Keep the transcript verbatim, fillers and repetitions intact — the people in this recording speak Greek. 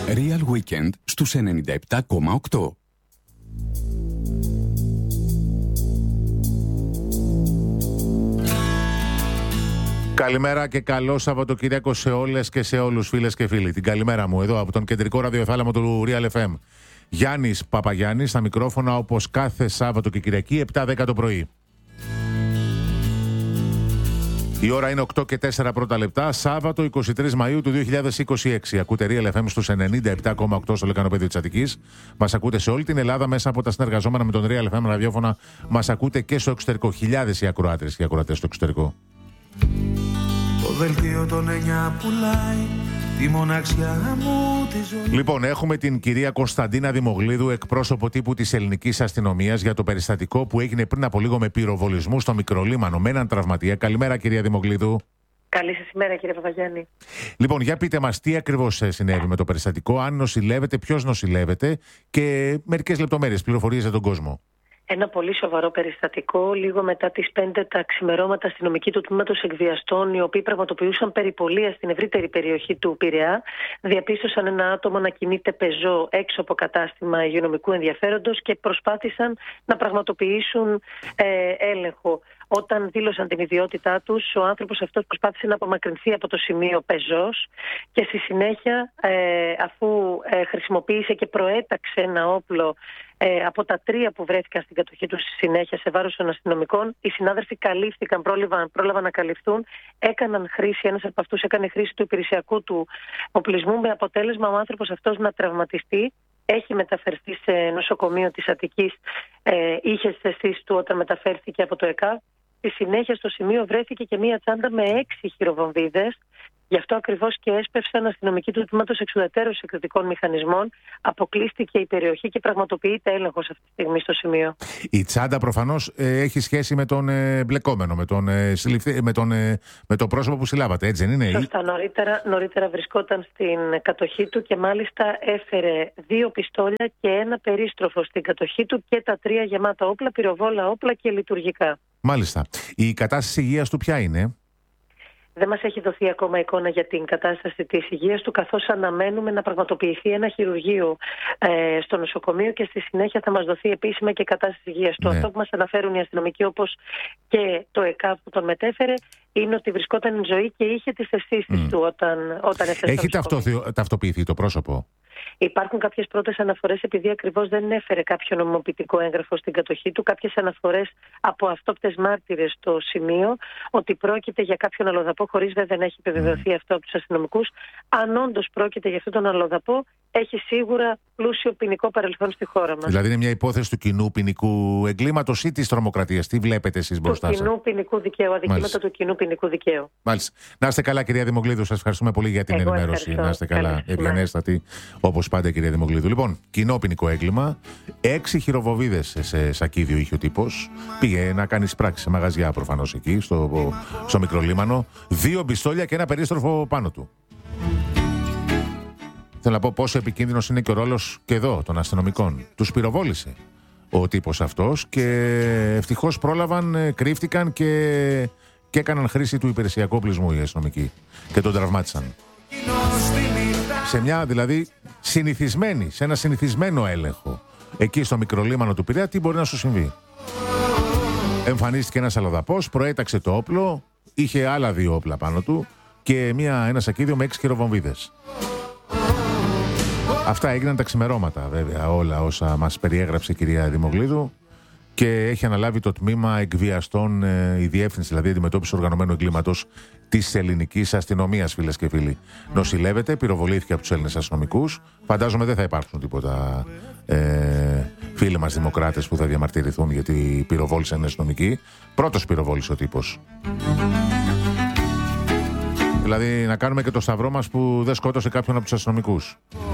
Real Weekend στους ενενήντα επτά κόμμα οκτώ. Καλημέρα και καλό Σαββατοκύριακο σε όλες και σε όλους, φίλες και φίλοι. Την καλημέρα μου εδώ από τον κεντρικό ραδιοθάλαμο του Real εφ εμ. Γιάννης Παπαγιάννης στα μικρόφωνα, όπως κάθε Σάββατο και Κυριακή επτά δέκα το πρωί. Η ώρα είναι οκτώ και τέσσερα πρώτα λεπτά, Σάββατο εικοστή τρίτη Μαΐου του δύο χιλιάδες είκοσι έξι. Ακούτε Real εφ εμ στους ενενήντα επτά κόμμα οκτώ στο λεκανοπέδιο της Αττικής. Μας ακούτε σε όλη την Ελλάδα μέσα από τα συνεργαζόμενα με τον Real εφ εμ ραδιόφωνα. Μας ακούτε και στο εξωτερικό. Χιλιάδες οι ακροάτες και οι ακροατές στο εξωτερικό. Το δελτίο των εννιά πουλάει τη μοναξιά μου τη ζωή. Λοιπόν, έχουμε την κυρία Κωνσταντίνα Δημογλίδου, εκπρόσωπο τύπου της ελληνικής αστυνομίας, για το περιστατικό που έγινε πριν από λίγο με πυροβολισμού στο Μικρολίμανο με έναν τραυματία. Καλημέρα, κυρία Δημογλίδου. Καλή σας ημέρα, κύριε Παπαγιάννη. Λοιπόν, για πείτε μας τι ακριβώς συνέβη με το περιστατικό, αν νοσηλεύετε, ποιος νοσηλεύεται και μερικές λεπτομέρειες, πληροφορίες για τον κόσμο. Ένα πολύ σοβαρό περιστατικό. Λίγο μετά τις πέντε τα ξημερώματα, αστυνομικοί του τμήματος εκβιαστών, οι οποίοι πραγματοποιούσαν περιπολία στην ευρύτερη περιοχή του Πειραιά, διαπίστωσαν ένα άτομο να κινείται πεζό έξω από κατάστημα υγειονομικού ενδιαφέροντος και προσπάθησαν να πραγματοποιήσουν ε, έλεγχο. Όταν δήλωσαν την ιδιότητά τους, ο άνθρωπος αυτός προσπάθησε να απομακρυνθεί από το σημείο πεζός και στη συνέχεια, ε, αφού ε, χρησιμοποίησε και προέταξε ένα όπλο ε, από τα τρία που βρέθηκαν στην κατοχή του στη συνέχεια σε βάρος των αστυνομικών, οι συνάδελφοι καλύφθηκαν, πρόλαβαν, πρόλαβαν να καλυφθούν, έκαναν χρήση, ένας από αυτούς έκανε χρήση του υπηρεσιακού του οπλισμού, με αποτέλεσμα ο άνθρωπος αυτός να τραυματιστεί. Έχει μεταφερθεί σε νοσοκομείο της Αττικής, ε, είχε στις αισθήσεις του όταν μεταφέρθηκε από το ΕΚΑΒ. Στη συνέχεια στο σημείο βρέθηκε και μία τσάντα με έξι χειροβομβίδες. Γι' αυτό ακριβώς και έσπευσαν αστυνομικοί του τμήματος εξουδετερώσεως εκρητικών μηχανισμών. Αποκλείστηκε η περιοχή και πραγματοποιείται έλεγχος αυτή τη στιγμή στο σημείο. Η τσάντα προφανώς ε, έχει σχέση με τον ε, μπλεκόμενο, με τον, ε, με, τον, ε, με το πρόσωπο που συλλάβατε, έτσι δεν είναι? Σωστά, νωρίτερα, νωρίτερα βρισκόταν στην κατοχή του και μάλιστα έφερε δύο πιστόλια και ένα περίστροφο στην κατοχή του και τα τρία γεμάτα όπλα, πυροβόλα όπλα και λειτουργικά. Μάλιστα. Η κατάσταση υγείας του ποια είναι? Δεν μας έχει δοθεί ακόμα εικόνα για την κατάσταση της υγείας του, καθώς αναμένουμε να πραγματοποιηθεί ένα χειρουργείο ε, στο νοσοκομείο και στη συνέχεια θα μας δοθεί επίσημα και κατάσταση της υγείας του. Ναι. Αυτό που μας αναφέρουν οι αστυνομικοί, όπως και το ΕΚΑΒ που τον μετέφερε, είναι ότι βρισκόταν εν ζωή και είχε τις αισθήσεις mm. του όταν, όταν έφτασε. Έχει ταυτοθει... ταυτοποιηθεί το πρόσωπο? Υπάρχουν κάποιες πρώτες αναφορές, επειδή ακριβώς δεν έφερε κάποιο νομιμοποιητικό έγγραφο στην κατοχή του, κάποιες αναφορές από αυτόπτες μάρτυρες στο σημείο, ότι πρόκειται για κάποιον αλλοδαπό, χωρίς βέβαια να έχει επιβεβαιωθεί mm. αυτό από τους αστυνομικούς. Αν όντως πρόκειται για αυτόν τον αλλοδαπό, έχει σίγουρα πλούσιο ποινικό παρελθόν στη χώρα μας. Δηλαδή είναι μια υπόθεση του κοινού ποινικού εγκλήματος ή της τρομοκρατίας? Τι βλέπετε εσείς μπροστά σας? Του κοινού ποινικού δικαίου, αδικήματα Μάλιστα. του κοινού ποινικού δικαίου. Μάλιστα. Να είστε καλά, κυρία Δημογλίδου, σας ευχαριστούμε πολύ για την Εγώ ενημέρωση. Ευχαριστώ. Να είστε καλά, ευγενέστατη, όπως πάντα, κυρία Δημογλίδου. Λοιπόν, κοινό ποινικό έγκλημα. Έξι χειροβοβίδες σε σακίδιο είχε ο τύπος. Πήγε να κάνει πράξη σε μαγαζιά προφανώς εκεί, στο, στο Μικρολίμανο. Δύο πιστόλια και ένα περίστροφο πάνω του. Θέλω να πω πόσο επικίνδυνος είναι και ο ρόλος και εδώ των αστυνομικών. Τους πυροβόλησε ο τύπος αυτός και ευτυχώς πρόλαβαν, κρύφτηκαν και, και έκαναν χρήση του υπηρεσιακού οπλισμού οι αστυνομικοί και τον τραυμάτισαν. Σε μια δηλαδή συνηθισμένη, σε ένα συνηθισμένο έλεγχο εκεί στο Μικρολίμανο του Πειραιά, τι μπορεί να σου συμβεί? Εμφανίστηκε ένας αλλοδαπός, προέταξε το όπλο, είχε άλλα δύο όπλα πάνω του και μια, ένα σακίδιο με έξι χειροβομβίδες. Αυτά έγιναν τα ξημερώματα, βέβαια, όλα όσα μας περιέγραψε η κυρία Δημογλίδου, και έχει αναλάβει το τμήμα εκβιαστών, ε, η διεύθυνση δηλαδή αντιμετώπισης οργανωμένου εγκλήματος της ελληνικής αστυνομίας, φίλες και φίλοι. Νοσηλεύεται, πυροβολήθηκε από τους Έλληνες αστυνομικούς. Φαντάζομαι δεν θα υπάρξουν τίποτα ε, φίλοι μας δημοκράτες που θα διαμαρτυρηθούν γιατί πυροβόλησαν αστυνομικοί. Πρώτος πυροβόλησε ο τύπος. Δηλαδή να κάνουμε και το σταυρό μας που δεν σκότωσε κάποιον από τους αστυνομικούς.